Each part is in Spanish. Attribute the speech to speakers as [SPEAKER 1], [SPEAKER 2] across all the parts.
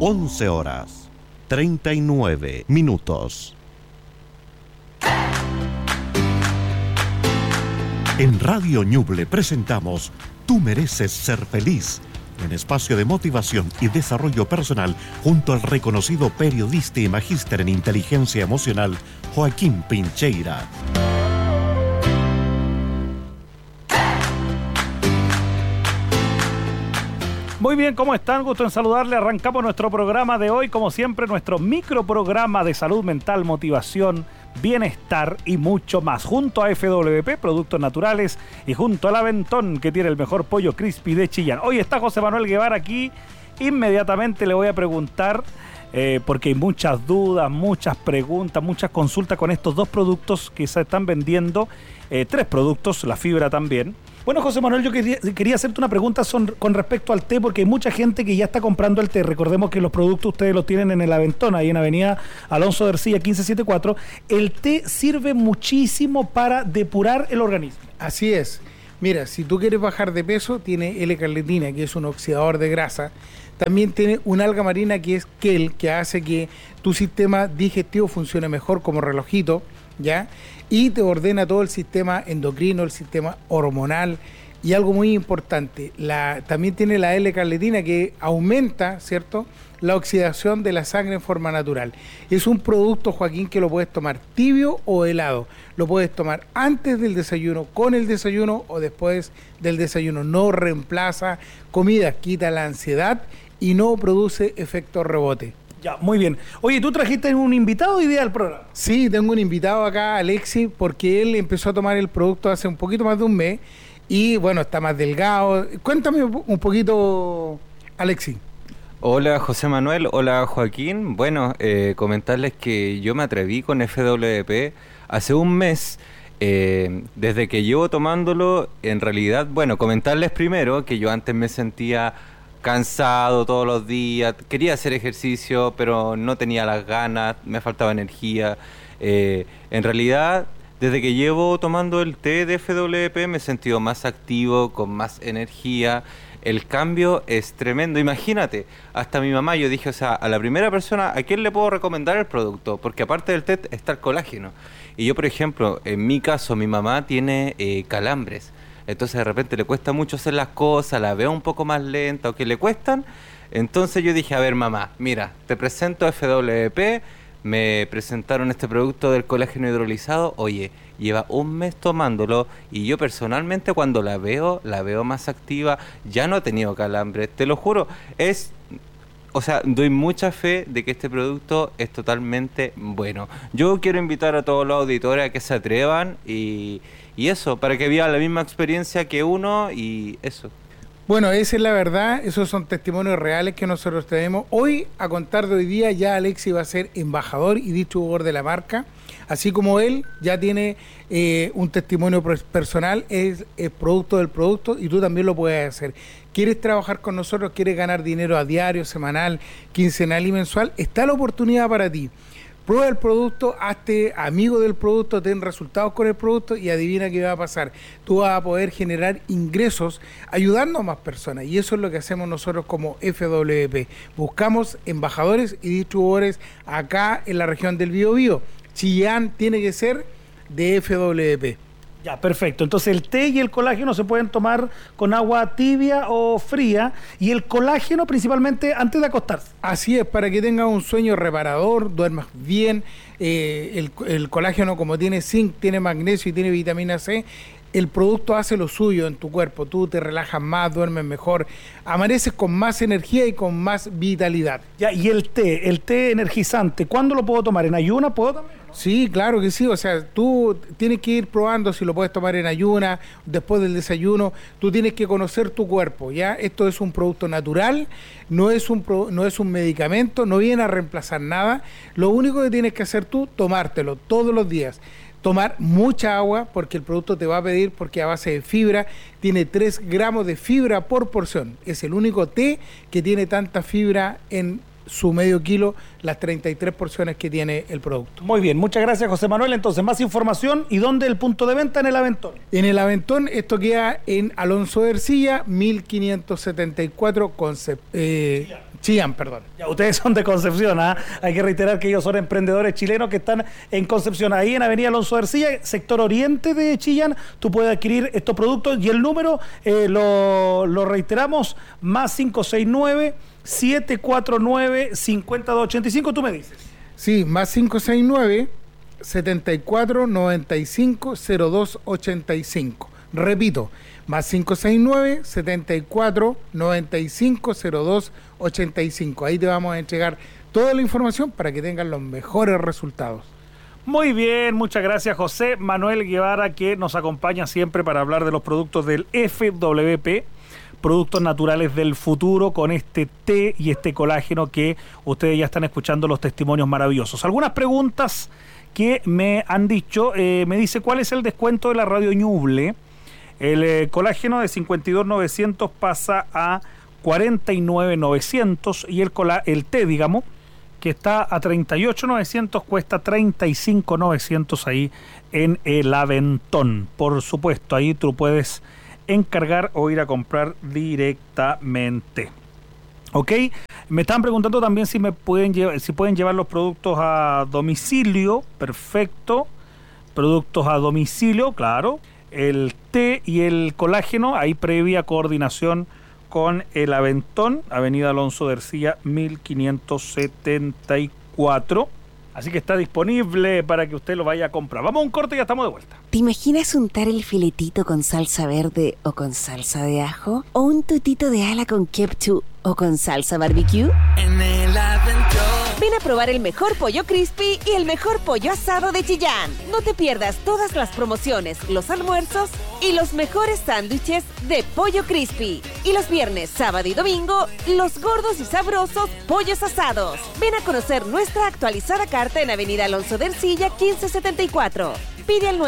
[SPEAKER 1] 11 horas, 39 minutos. En Radio Ñuble presentamos Tú mereces ser feliz, un espacio de motivación y desarrollo personal junto al reconocido periodista y magíster en inteligencia emocional, Joaquín Pincheira.
[SPEAKER 2] Muy bien, ¿cómo están? Gusto en saludarle. Arrancamos nuestro programa de hoy, como siempre, nuestro microprograma de salud mental, motivación, bienestar y mucho más. Junto a FWP, Productos Naturales, y junto al Aventón, que tiene el mejor pollo crispy de Chillán. Hoy está José Manuel Guevara aquí. Inmediatamente le voy a preguntar, porque hay muchas dudas, muchas preguntas, muchas consultas con estos dos productos que se están vendiendo. 3 productos, la fibra también. Bueno, José Manuel, yo quería hacerte una pregunta con respecto al té, porque hay mucha gente que ya está comprando el té. Recordemos que los productos ustedes los tienen en el Aventón, ahí en Avenida Alonso de Ercilla 1574. El té sirve muchísimo para depurar el organismo.
[SPEAKER 3] Así es. Mira, si tú quieres bajar de peso, tiene L-carnitina, que es un oxidador de grasa. También tiene una alga marina que es Kel, que hace que tu sistema digestivo funcione mejor como relojito, ¿ya? Y te ordena todo el sistema endocrino, el sistema hormonal. Y algo muy importante, también tiene la L-carnitina que aumenta, ¿cierto?, la oxidación de la sangre en forma natural. Es un producto, Joaquín, que lo puedes tomar tibio o helado. Lo puedes tomar antes del desayuno, con el desayuno o después del desayuno. No reemplaza comida, quita la ansiedad y no produce efecto rebote.
[SPEAKER 2] Ya, muy bien. Oye, ¿tú trajiste un invitado hoy día al programa?
[SPEAKER 3] Sí, tengo un invitado acá, Alexi, porque él empezó a tomar el producto hace un poquito más de un mes y, bueno, está más delgado. Cuéntame un poquito, Alexi.
[SPEAKER 4] Hola José Manuel, hola Joaquín. Bueno, comentarles que yo me atreví con FWP hace un mes. Desde que llevo tomándolo, en realidad, bueno, comentarles primero que yo antes me sentía cansado todos los días, quería hacer ejercicio, pero no tenía las ganas, me faltaba energía. En realidad, desde que llevo tomando el té de FWP me he sentido más activo, con más energía. El cambio es tremendo. Imagínate, hasta mi mamá, yo dije, o sea, a la primera persona, ¿a quién le puedo recomendar el producto? Porque aparte del té está el colágeno. Y yo, por ejemplo, en mi caso, mi mamá tiene calambres. Entonces de repente le cuesta mucho hacer las cosas, la veo un poco más lenta o que le cuestan. Entonces yo dije, a ver mamá, mira, te presento FWP, me presentaron este producto del colágeno hidrolizado, oye, lleva un mes tomándolo y yo personalmente cuando la veo más activa, ya no he tenido calambres, te lo juro, o sea, doy mucha fe de que este producto es totalmente bueno. Yo quiero invitar a todos los auditores a que se atrevan y eso, para que vivan la misma experiencia que uno y eso.
[SPEAKER 3] Bueno, esa es la verdad, esos son testimonios reales que nosotros tenemos. Hoy, a contar de hoy día, ya Alexi va a ser embajador y distribuidor de la marca. Así como él ya tiene un testimonio personal, es producto del producto y tú también lo puedes hacer. ¿Quieres trabajar con nosotros? ¿Quieres ganar dinero a diario, semanal, quincenal y mensual? Está la oportunidad para ti. Prueba el producto, hazte amigo del producto, ten resultados con el producto y adivina qué va a pasar. Tú vas a poder generar ingresos ayudando a más personas y eso es lo que hacemos nosotros como FWP. Buscamos embajadores y distribuidores acá en la región del Biobío. Chillán tiene que ser de FWP.
[SPEAKER 2] Ya, perfecto. Entonces el té y el colágeno se pueden tomar con agua tibia o fría y el colágeno principalmente antes de acostarse.
[SPEAKER 3] Así es, para que tengas un sueño reparador, duermas bien. El colágeno, como tiene zinc, tiene magnesio y tiene vitamina C, el producto hace lo suyo en tu cuerpo. Tú te relajas más, duermes mejor, amaneces con más energía y con más vitalidad.
[SPEAKER 2] Ya, y el té energizante, ¿cuándo lo puedo tomar? ¿En ayuna puedo también?
[SPEAKER 3] Sí, claro que sí, o sea, tú tienes que ir probando si lo puedes tomar en ayuna, después del desayuno, tú tienes que conocer tu cuerpo, ¿ya? Esto es un producto natural, no es un medicamento, no viene a reemplazar nada, lo único que tienes que hacer tú, tomártelo todos los días. Tomar mucha agua porque el producto te va a pedir, porque a base de fibra, tiene 3 gramos de fibra por porción, es el único té que tiene tanta fibra en su medio kilo, las 33 porciones que tiene el producto.
[SPEAKER 2] Muy bien, muchas gracias José Manuel. Entonces, más información, ¿y dónde el punto de venta? En el Aventón.
[SPEAKER 3] En el Aventón, esto queda en Alonso de Ercilla, 1574, Chillán, perdón.
[SPEAKER 2] Ya, ustedes son de Concepción, ¿ah? Hay que reiterar que ellos son emprendedores chilenos que están en Concepción, ahí en Avenida Alonso de Ercilla, sector oriente de Chillán. Tú puedes adquirir estos productos y el número lo reiteramos, más 569-749-5285. Tú me dices.
[SPEAKER 3] Sí, más 569-7495-0285. Repito, más 569-7495-0285. Ahí te vamos a entregar toda la información para que tengan los mejores resultados.
[SPEAKER 2] Muy bien, muchas gracias José Manuel Guevara, que nos acompaña siempre para hablar de los productos del FWP, productos naturales del futuro, con este té y este colágeno que ustedes ya están escuchando los testimonios maravillosos. Algunas preguntas que me han dicho, me dice cuál es el descuento de la Radio Ñuble. El colágeno de 52.900 pasa a 49.900 y el té, digamos, que está a 38.900, cuesta 35.900 ahí en el Aventón. Por supuesto, ahí tú puedes encargar o ir a comprar directamente. ¿Ok? Me estaban preguntando también si pueden llevar los productos a domicilio. Perfecto. Productos a domicilio, claro. El té y el colágeno, ahí previa coordinación con el Aventón, Avenida Alonso de Ercilla 1574. Así que está disponible para que usted lo vaya a comprar. Vamos a un corte y ya estamos de vuelta.
[SPEAKER 5] ¿Te imaginas untar el filetito con salsa verde o con salsa de ajo? ¿O un tutito de ala con ketchup o con salsa barbecue?
[SPEAKER 6] En el Aventón.
[SPEAKER 5] Ven a probar el mejor pollo crispy y el mejor pollo asado de Chillán. No te pierdas todas las promociones, los almuerzos y los mejores sándwiches de pollo crispy. Y los viernes, sábado y domingo, los gordos y sabrosos pollos asados. Ven a conocer nuestra actualizada carta en Avenida Alonso de Ercilla 1574. Pide al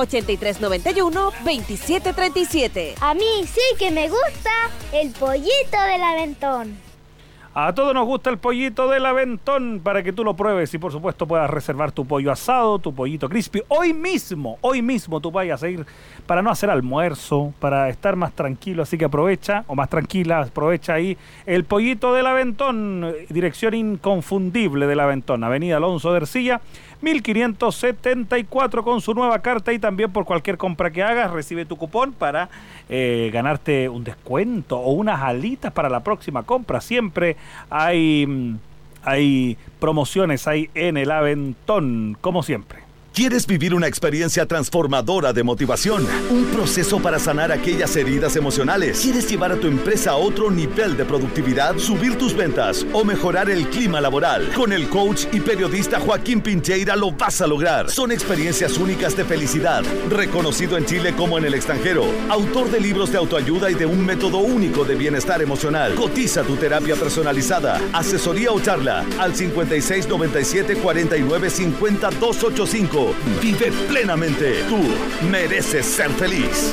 [SPEAKER 5] 9-8391-2737.
[SPEAKER 7] A mí sí que me gusta el pollito del Aventón.
[SPEAKER 2] A todos nos gusta el pollito del Aventón, para que tú lo pruebes y por supuesto puedas reservar tu pollo asado, tu pollito crispy. Hoy mismo tú vayas a ir para no hacer almuerzo, para estar más tranquilo, así que aprovecha, o más tranquila, aprovecha ahí el pollito del Aventón, dirección inconfundible del Aventón, Avenida Alonso de Ercilla 1574, con su nueva carta, y también por cualquier compra que hagas recibe tu cupón para ganarte un descuento o unas alitas para la próxima compra. Siempre hay promociones ahí en el Aventón, como siempre.
[SPEAKER 8] ¿Quieres vivir una experiencia transformadora de motivación? ¿Un proceso para sanar aquellas heridas emocionales? ¿Quieres llevar a tu empresa a otro nivel de productividad, subir tus ventas o mejorar el clima laboral? Con el coach y periodista Joaquín Pincheira lo vas a lograr. Son experiencias únicas de felicidad, reconocido en Chile como en el extranjero, autor de libros de autoayuda y de un método único de bienestar emocional. Cotiza tu terapia personalizada, asesoría o charla al 5697-4950-285. Vive plenamente. Tú mereces ser feliz.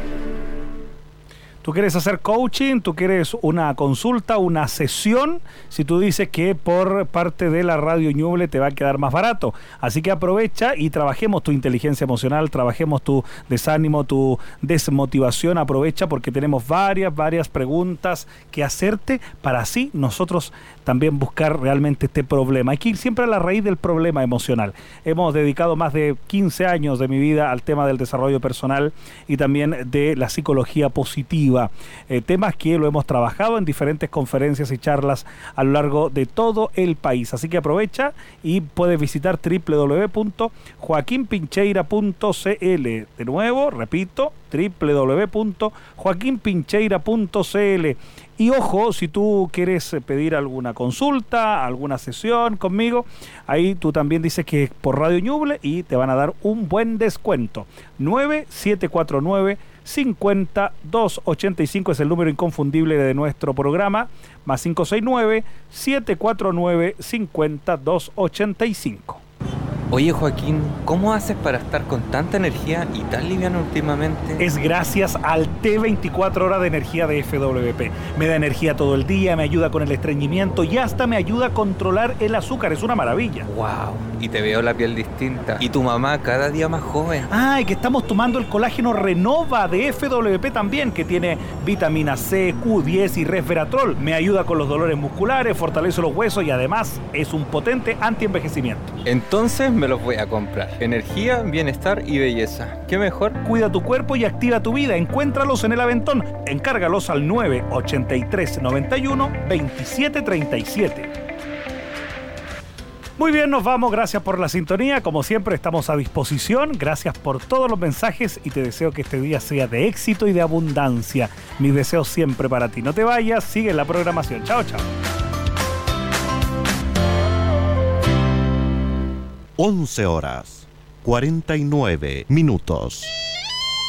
[SPEAKER 2] ¿Tú quieres hacer coaching? ¿Tú quieres una consulta, una sesión? Si tú dices que por parte de la Radio Ñuble te va a quedar más barato. Así que aprovecha y trabajemos tu inteligencia emocional, trabajemos tu desánimo, tu desmotivación. Aprovecha porque tenemos varias preguntas que hacerte para así nosotros también buscar realmente este problema. Hay que ir siempre a la raíz del problema emocional. Hemos dedicado más de 15 años de mi vida al tema del desarrollo personal y también de la psicología positiva. Temas que lo hemos trabajado en diferentes conferencias y charlas a lo largo de todo el país. Así que aprovecha y puedes visitar www.joaquinpincheira.cl. De nuevo, repito, www.joaquinpincheira.cl. Y ojo, si tú quieres pedir alguna consulta, alguna sesión conmigo, ahí tú también dices que es por Radio Ñuble y te van a dar un buen descuento. 9749-50285 es el número inconfundible de nuestro programa, más 569-749-50285.
[SPEAKER 4] Oye, Joaquín, ¿cómo haces para estar con tanta energía y tan liviano últimamente?
[SPEAKER 2] Es gracias al té 24 horas de energía de FWP. Me da energía todo el día, me ayuda con el estreñimiento y hasta me ayuda a controlar el azúcar. Es una maravilla.
[SPEAKER 4] ¡Wow! Y te veo la piel distinta. Y tu mamá cada día más joven.
[SPEAKER 2] Ah, y que estamos tomando el colágeno Renova de FWP también, que tiene vitamina C, Q10 y resveratrol. Me ayuda con los dolores musculares, fortalece los huesos y además es un potente antienvejecimiento.
[SPEAKER 4] Entonces me los voy a comprar. Energía, bienestar y belleza. ¿Qué mejor?
[SPEAKER 2] Cuida tu cuerpo y activa tu vida. Encuéntralos en el Aventón. Encárgalos al 98391-2737. Muy bien, nos vamos. Gracias por la sintonía. Como siempre, estamos a disposición. Gracias por todos los mensajes y te deseo que este día sea de éxito y de abundancia. Mis deseos siempre para ti. No te vayas, sigue la programación. Chao, chao.
[SPEAKER 1] 11 horas, 49 minutos.